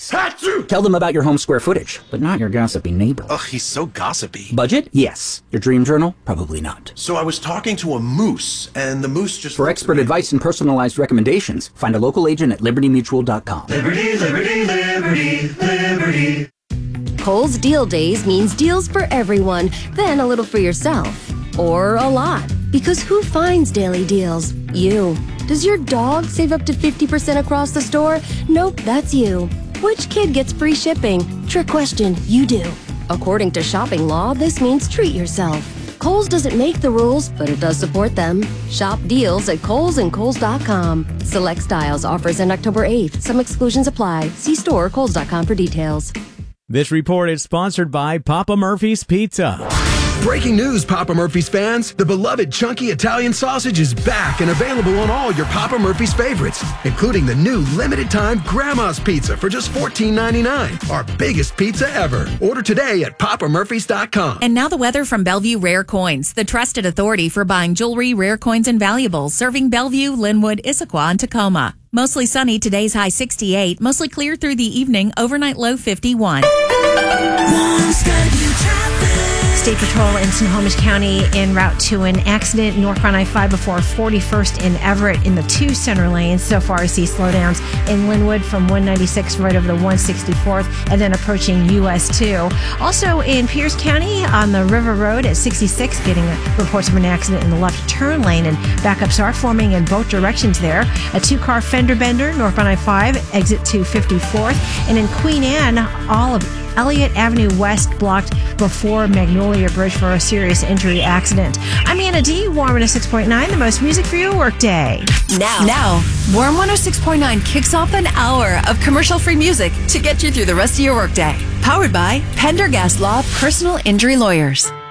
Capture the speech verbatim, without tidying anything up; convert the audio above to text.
Tell them about your home square footage, but not your gossipy neighbor. Ugh, he's so gossipy. Budget? Yes. Your dream journal? Probably not. So I was talking to a moose, and the moose just... For expert advice and personalized recommendations, find a local agent at liberty mutual dot com. Liberty, liberty, liberty, liberty. Kohl's Deal Days means deals for everyone, then a little for yourself. Or a lot. Because who finds daily deals? You. Does your dog save up to fifty percent across the store? Nope, that's you. Which kid gets free shipping? Trick question, you do. According to shopping law, this means treat yourself. Kohl's doesn't make the rules, but it does support them. Shop deals at Kohl's and Kohl's dot com. Select styles offers end October eighth. Some exclusions apply. See store Kohl's dot com for details. This report is sponsored by Papa Murphy's Pizza. Breaking news, Papa Murphy's fans. The beloved chunky Italian sausage is back and available on all your Papa Murphy's favorites, including the new limited-time Grandma's Pizza for just fourteen ninety-nine. Our biggest pizza ever. Order today at papa murphys dot com. And now the weather from Bellevue Rare Coins, the trusted authority for buying jewelry, rare coins, and valuables, serving Bellevue, Linwood, Issaquah, and Tacoma. Mostly sunny, today's high sixty-eight. Mostly clear through the evening, overnight low fifty-one. State Patrol in Snohomish County en route to an accident northbound I five before forty-first in Everett in the two center lanes. So far, I see slowdowns in Linwood from one ninety-six right over the one sixty-fourth and then approaching U S two. Also in Pierce County on the River Road at sixty-six, getting reports of an accident in the left turn lane, and backups are forming in both directions there. A two-car fender bender northbound I five, exit to fifty-fourth, and in Queen Anne, all of Elliott Avenue West blocked before Magnolia Bridge for a serious injury accident. I'm Anna D. Warm one oh six point nine, the most music for your workday. Now, now, Warm one oh six point nine kicks off an hour of commercial-free music to get you through the rest of your workday. Powered by Pendergast Law Personal Injury Lawyers.